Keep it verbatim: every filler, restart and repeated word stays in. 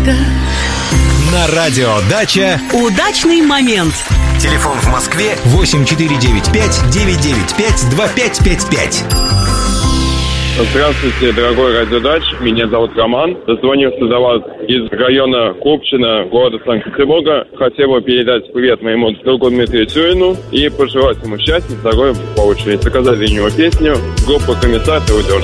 Солнышко. На радио «Дача» Удачный момент. Телефон в Москве восемь четыре девять пять девять девять пять два пять пять пять. Здравствуйте, дорогой радиодач. Меня зовут Роман. Дозвонился до вас из района Купчино, города Санкт-Петербурга. Хотел бы передать привет моему другу Дмитрию Тюрину и пожелать ему счастья, здоровья по очереди. Заказать для него песню группы «Комиссар Трудеж».